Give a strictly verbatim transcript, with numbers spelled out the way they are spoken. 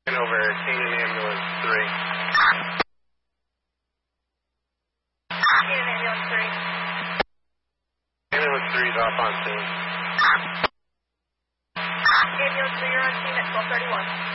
Over, Canaan Ambulance three. Canaan Ambulance three. Ambulance three is off on scene. Ambulance three, you're on scene at twelve thirty-one.